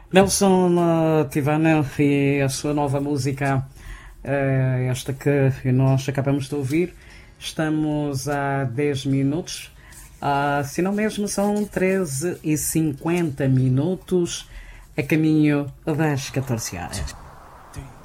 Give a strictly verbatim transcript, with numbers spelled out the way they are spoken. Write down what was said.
Nelson uh, Tivana e a sua nova música, uh, esta que nós acabamos de ouvir. Estamos a dez minutos, uh, se não mesmo são treze e cinquenta minutos, a caminho das catorze horas.